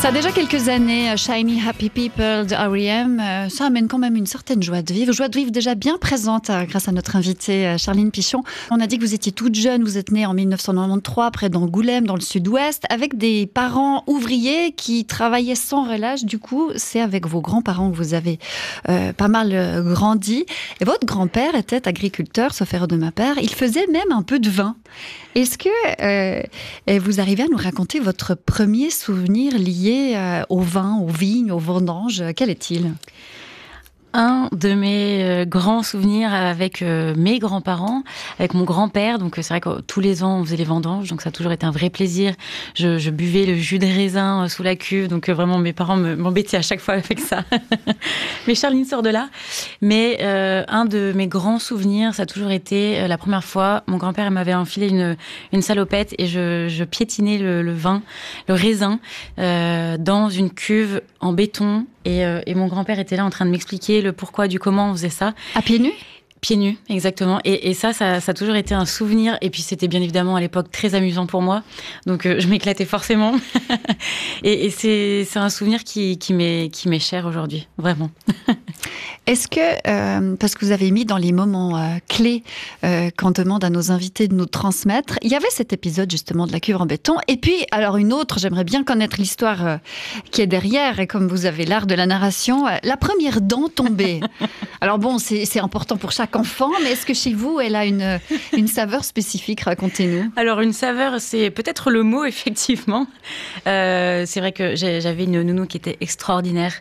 Ça a déjà quelques années, Shiny Happy People de R.E.M. Ça amène quand même une certaine joie de vivre déjà bien présente grâce à notre invitée Charline Pichon. On a dit que vous étiez toute jeune, vous êtes née en 1993 près d'Angoulême, dans le sud-ouest, avec des parents ouvriers qui travaillaient sans relâche. Du coup, c'est avec vos grands-parents que vous avez pas mal grandi. Et votre grand-père était agriculteur, sauf erreur de ma part. Il faisait même un peu de vin. Est-ce que vous arrivez à nous raconter votre premier souvenir lié au vin, aux vignes, aux vendanges? Quel est-il ? Un de mes grands souvenirs avec mes grands-parents, avec mon grand-père. Donc c'est vrai que tous les ans on faisait les vendanges, donc ça a toujours été un vrai plaisir. Je buvais le jus de raisin sous la cuve, donc vraiment mes parents m'embêtaient à chaque fois avec ça. Mais Charline sort de là. Mais un de mes grands souvenirs, ça a toujours été la première fois, mon grand-père m'avait enfilé une salopette et je piétinais le vin, le raisin, dans une cuve en béton. Et mon grand-père était là en train de m'expliquer le pourquoi du comment on faisait ça. À pieds nus ? Pieds nus, exactement. Et ça a toujours été un souvenir. Et puis c'était bien évidemment à l'époque très amusant pour moi. Donc je m'éclatais forcément. et c'est un souvenir qui m'est cher aujourd'hui, vraiment. Est-ce que, parce que vous avez mis dans les moments clés qu'on demande à nos invités de nous transmettre, il y avait cet épisode justement de la cuve en béton. Et puis, alors une autre, j'aimerais bien connaître l'histoire qui est derrière. Et comme vous avez l'art de la narration, la première dent tombée. Alors bon, c'est important pour chaque enfant, mais est-ce que chez vous, elle a une saveur spécifique? Racontez-nous. Alors, une saveur, c'est peut-être le mot, effectivement. C'est vrai que j'avais une nounou qui était extraordinaire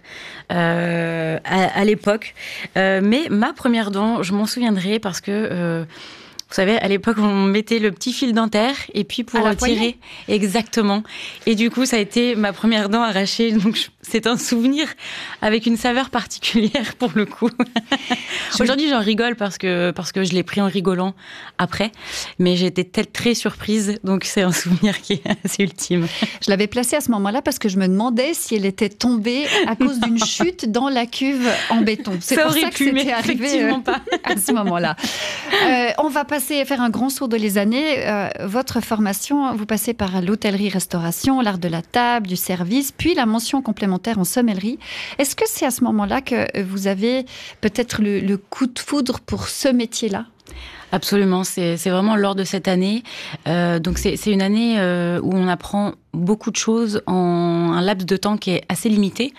à l'époque. Mais ma première dent, je m'en souviendrai parce que... vous savez, à l'époque, on mettait le petit fil dentaire et puis pour tirer. Exactement. Et du coup, ça a été ma première dent arrachée. Donc, c'est un souvenir avec une saveur particulière pour le coup. Aujourd'hui, j'en rigole parce que je l'ai pris en rigolant après. Mais j'ai été très surprise. Donc, c'est un souvenir qui est assez ultime. Je l'avais placée à ce moment-là parce que je me demandais si elle était tombée à cause d'une chute dans la cuve en béton. C'est ça pour aurait ça que pu, c'était mais arrivé effectivement pas. à ce moment-là. On va faire un grand saut de les années. Votre formation, vous passez par l'hôtellerie-restauration, l'art de la table, du service, puis la mention complémentaire en sommellerie. Est-ce que c'est à ce moment-là que vous avez peut-être le coup de foudre pour ce métier-là ? Absolument, c'est vraiment lors de cette année. Donc c'est une année où on apprend beaucoup de choses en un laps de temps qui est assez limité.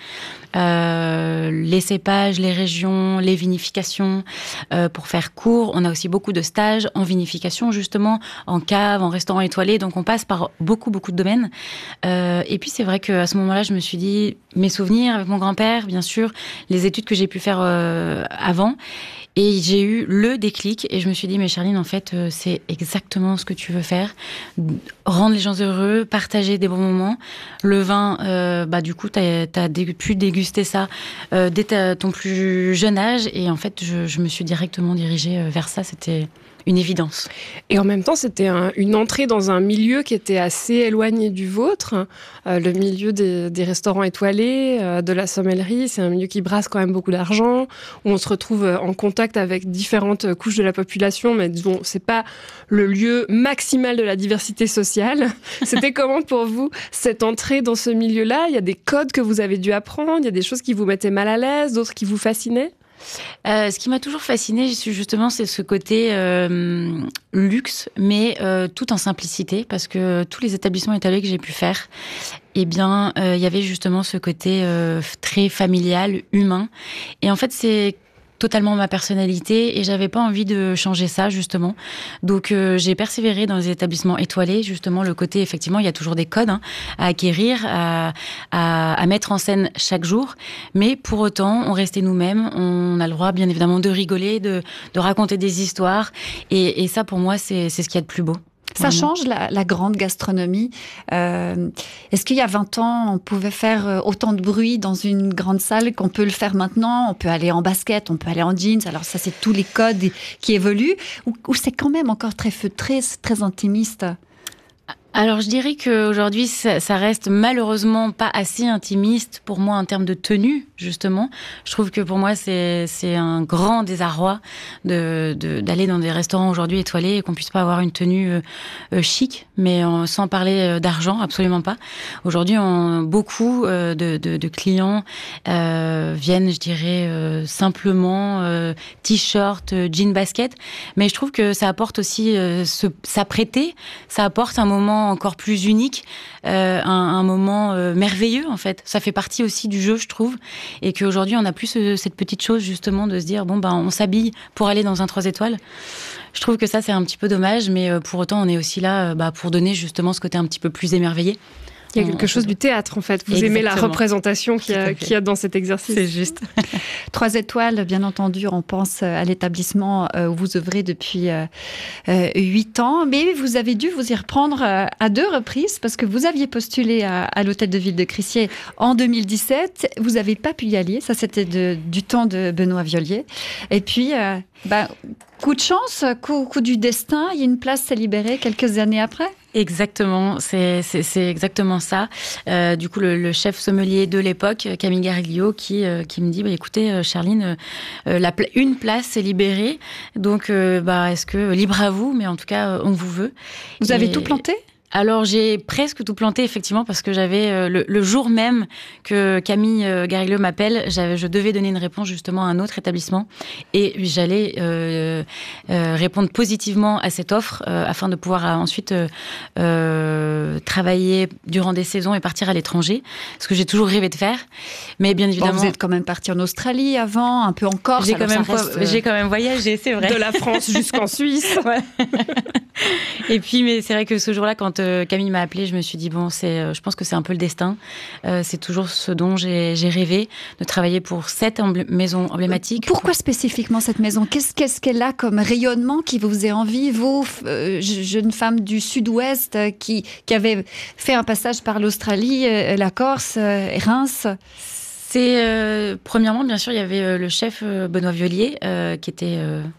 Les cépages, les régions, les vinifications. Pour faire court, on a aussi beaucoup de stages en vinification, justement, en cave, en restaurant étoilé. Donc on passe par beaucoup de domaines. Et puis c'est vrai qu'à ce moment-là, je me suis dit, mes souvenirs avec mon grand-père, bien sûr, les études que j'ai pu faire avant. Et j'ai eu le déclic et je me suis dit, mais Charline, en fait, c'est exactement ce que tu veux faire. Rendre les gens heureux, partager des bons moments. Le vin, du coup, t'as pu déguster ça dès ton plus jeune âge. Et en fait, je me suis directement dirigée vers ça. C'était une évidence. Et en même temps, c'était une entrée dans un milieu qui était assez éloigné du vôtre. Le milieu des restaurants étoilés, de la sommellerie, c'est un milieu qui brasse quand même beaucoup d'argent, où on se retrouve en contact avec différentes couches de la population, mais disons, c'est pas le lieu maximal de la diversité sociale. C'était comment pour vous, cette entrée dans ce milieu-là? Il y a des codes que vous avez dû apprendre, il y a des choses qui vous mettaient mal à l'aise, d'autres qui vous fascinaient? Ce qui m'a toujours fascinée, justement, c'est ce côté luxe, mais tout en simplicité, parce que tous les établissements étoilés que j'ai pu faire, eh bien, il y avait justement ce côté très familial, humain. Et en fait, c'est totalement ma personnalité et j'avais pas envie de changer ça, justement. Donc j'ai persévéré dans les établissements étoilés, justement, le côté, effectivement, il y a toujours des codes à acquérir, à mettre en scène chaque jour, mais pour autant, on restait nous-mêmes, on a le droit, bien évidemment, de rigoler, de raconter des histoires, et ça, pour moi, c'est ce qu'il y a de plus beau. Ça change la grande gastronomie. Est-ce qu'il y a 20 ans, on pouvait faire autant de bruit dans une grande salle qu'on peut le faire maintenant? On peut aller en basket, on peut aller en jeans. Alors ça, c'est tous les codes qui évoluent. Ou c'est quand même encore très feutré, très intimiste? Alors, je dirais qu'aujourd'hui, ça reste malheureusement pas assez intimiste pour moi en termes de tenue, justement. Je trouve que pour moi, c'est un grand désarroi d'aller dans des restaurants aujourd'hui étoilés et qu'on puisse pas avoir une tenue chic, mais sans parler d'argent, absolument pas. Aujourd'hui, beaucoup de clients viennent, je dirais, simplement t-shirt, jean, basket, mais je trouve que ça apporte aussi s'apprêter, ça apporte un moment encore plus unique, un moment merveilleux en fait. Ça fait partie aussi du jeu, je trouve, et qu'aujourd'hui on n'a plus cette petite chose justement de se dire on s'habille pour aller dans un 3 étoiles. Je trouve que ça c'est un petit peu dommage, mais pour autant on est aussi là pour donner justement ce côté un petit peu plus émerveillé. Il y a quelque chose du théâtre, en fait. Vous Exactement. Aimez la représentation qu'il y a dans cet exercice. C'est juste. 3 étoiles, bien entendu, on pense à l'établissement où vous œuvrez depuis 8 ans. Mais vous avez dû vous y reprendre à 2 reprises parce que vous aviez postulé à l'hôtel de ville de Crissier en 2017. Vous n'avez pas pu y aller. Ça, c'était du temps de Benoît Violier. Et puis, coup de chance, coup du destin, il y a une place s'est libérée quelques années après. Exactement, c'est exactement ça. Du coup, le chef sommelier de l'époque, Camille Gariglio, qui me dit écoutez, Charline, une place s'est libérée, donc est-ce que libre à vous, mais en tout cas, on vous veut. Vous avez tout planté ? Alors, j'ai presque tout planté, effectivement, parce que j'avais, le jour même que Camille Gariglio m'appelle, je devais donner une réponse justement à un autre établissement et j'allais répondre positivement à cette offre afin de pouvoir ensuite travailler durant des saisons et partir à l'étranger, ce que j'ai toujours rêvé de faire. Mais bien évidemment... vous êtes quand même parti en Australie avant, un peu en Corse. J'ai quand même voyagé, c'est vrai. De la France jusqu'en Suisse. Ouais. Et puis, mais c'est vrai que ce jour-là, quand Camille m'a appelée, je me suis dit je pense que c'est un peu le destin. C'est toujours ce dont j'ai rêvé, de travailler pour cette maison emblématique. Pourquoi spécifiquement cette maison ? Qu'est-ce qu'elle a comme rayonnement qui vous faisait envie, vous, jeune femme du Sud-Ouest qui avait fait un passage par l'Australie, la Corse, Reims ? C'est premièrement, bien sûr, il y avait le chef Benoît Violier qui était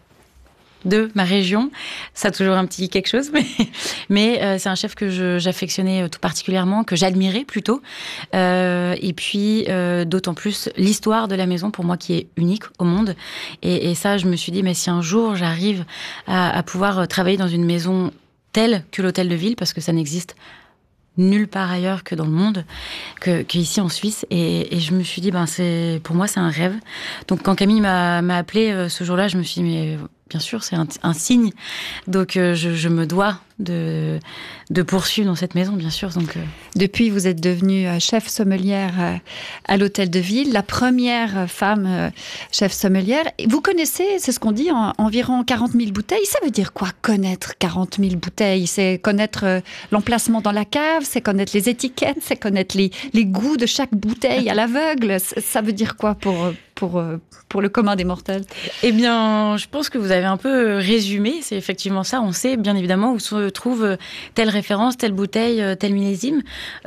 de ma région. Ça a toujours un petit quelque chose, mais c'est un chef que j'affectionnais tout particulièrement, que j'admirais plutôt. Et puis, d'autant plus, l'histoire de la maison, pour moi, qui est unique au monde. Et ça, je me suis dit, mais si un jour j'arrive à pouvoir travailler dans une maison telle que l'hôtel de ville, parce que ça n'existe nulle part ailleurs que dans le monde, qu'ici en Suisse. Et je me suis dit, pour moi, c'est un rêve. Donc, quand Camille m'a appelée ce jour-là, je me suis dit, mais bien sûr, c'est un signe. Donc, je me dois de poursuivre dans cette maison, bien sûr. Donc, Depuis, vous êtes devenue chef sommelière à l'hôtel de ville, la première femme chef sommelière. Vous connaissez, c'est ce qu'on dit, environ 40 000 bouteilles. Ça veut dire quoi, connaître 40 000 bouteilles ? C'est connaître l'emplacement dans la cave, c'est connaître les étiquettes, c'est connaître les goûts de chaque bouteille à l'aveugle. Ça veut dire quoi pour le commun des mortels ? Eh bien, je pense que vous avez un peu résumé. C'est effectivement ça. On sait bien évidemment où se trouve telle référence, telle bouteille, tel millésime.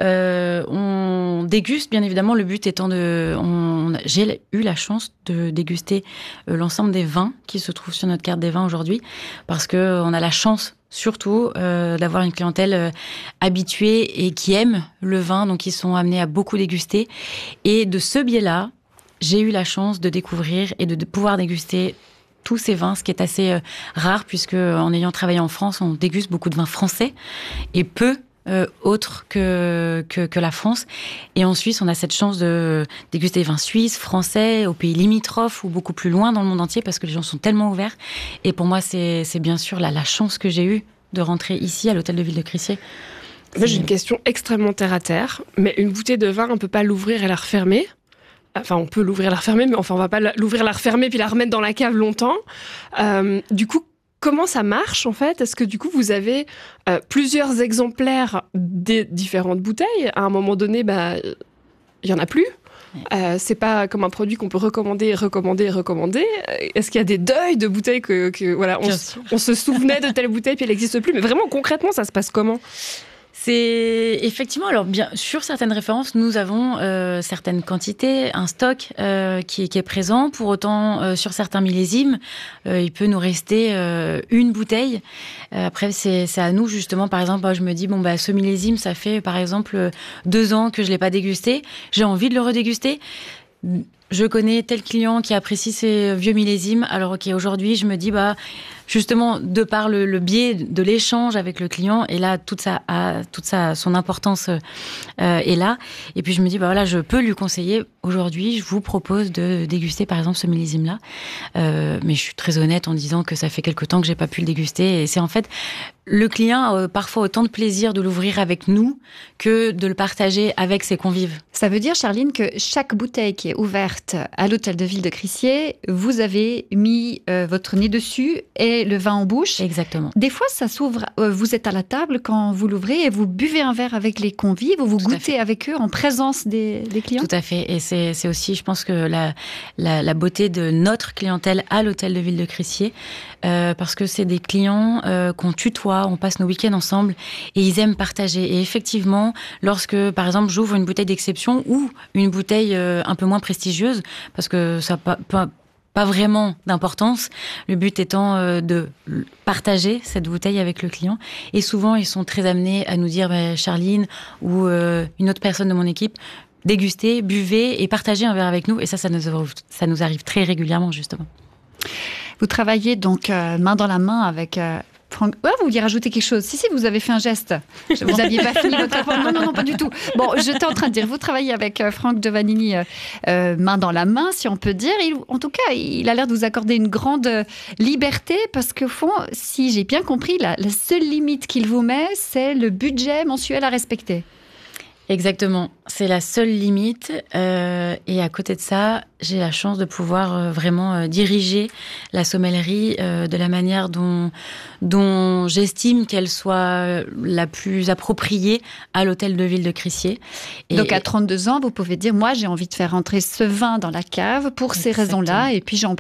On déguste, bien évidemment. Le but étant j'ai eu la chance de déguster l'ensemble des vins qui se trouvent sur notre carte des vins aujourd'hui, parce que on a la chance surtout d'avoir une clientèle habituée et qui aime le vin, donc ils sont amenés à beaucoup déguster. Et de ce biais-là, j'ai eu la chance de découvrir et de pouvoir déguster tous ces vins, ce qui est assez rare, puisque en ayant travaillé en France, on déguste beaucoup de vins français et peu autres que la France. Et en Suisse, on a cette chance de déguster des vins suisses, français, aux pays limitrophes ou beaucoup plus loin dans le monde entier, parce que les gens sont tellement ouverts. Et pour moi, c'est bien sûr la chance que j'ai eue de rentrer ici à l'hôtel de ville de Crissier. J'ai une question extrêmement terre à terre, mais une bouteille de vin, on ne peut pas l'ouvrir et la refermer. Enfin, on peut l'ouvrir et la refermer, mais enfin, on va pas l'ouvrir, la refermer, puis la remettre dans la cave longtemps. Du coup, comment ça marche, en fait ? Est-ce que, du coup, vous avez plusieurs exemplaires des différentes bouteilles ? À un moment donné, il y en a plus. C'est pas comme un produit qu'on peut recommander. Est-ce qu'il y a des deuils de bouteilles que voilà, on se souvenait de telle bouteille, puis elle n'existe plus ? Mais vraiment, concrètement, ça se passe comment ? C'est effectivement, alors bien sur certaines références, nous avons certaines quantités, un stock qui est présent. Pour autant, sur certains millésimes, il peut nous rester une bouteille. Après, c'est à nous justement. Par exemple, je me dis ce millésime, ça fait par exemple 2 ans que je l'ai pas dégusté. J'ai envie de le redéguster. Je connais tel client qui apprécie ces vieux millésimes. Alors ok, aujourd'hui, je me dis justement, de par le biais de l'échange avec le client, et là, son importance est là. Et puis, je me dis, je peux lui conseiller. Aujourd'hui, je vous propose de déguster, par exemple, ce millésime-là. Mais je suis très honnête en disant que ça fait quelque temps que j'ai pas pu le déguster. Et c'est en fait, le client a parfois autant de plaisir de l'ouvrir avec nous que de le partager avec ses convives. Ça veut dire, Charline, que chaque bouteille qui est ouverte à l'hôtel de ville de Crissier, vous avez mis votre nez dessus et le vin en bouche. Exactement. Des fois, ça s'ouvre. Vous êtes à la table quand vous l'ouvrez et vous buvez un verre avec les convives ou vous goûtez avec eux en présence des clients. Tout à fait. Et c'est aussi, je pense que la beauté de notre clientèle à l'hôtel de ville de Crissier, parce que c'est des clients qu'on tutoie, on passe nos week-ends ensemble et ils aiment partager. Et effectivement, lorsque, par exemple, j'ouvre une bouteille d'exception ou une bouteille un peu moins prestigieuse, parce que ça pas vraiment d'importance. Le but étant de partager cette bouteille avec le client. Et souvent, ils sont très amenés à nous dire, Charline ou une autre personne de mon équipe, dégustez, buvez et partagez un verre avec nous. Et ça nous arrive très régulièrement, justement. Vous travaillez donc main dans la main avec... Franck, vous vouliez rajouter quelque chose? Si, vous avez fait un geste. Vous n'aviez pas fini votre réponse. Non, pas du tout. Bon, j'étais en train de dire, vous travaillez avec Franck Giovannini main dans la main, si on peut dire. En tout cas, il a l'air de vous accorder une grande liberté parce qu'au fond, si j'ai bien compris, la seule limite qu'il vous met, c'est le budget mensuel à respecter. Exactement, c'est la seule limite et à côté de ça, j'ai la chance de pouvoir vraiment diriger la sommellerie de la manière dont j'estime qu'elle soit la plus appropriée à l'hôtel de ville de Crissier. Donc à 32 ans, vous pouvez dire, moi j'ai envie de faire rentrer ce vin dans la cave pour ces raisons-là et puis j'en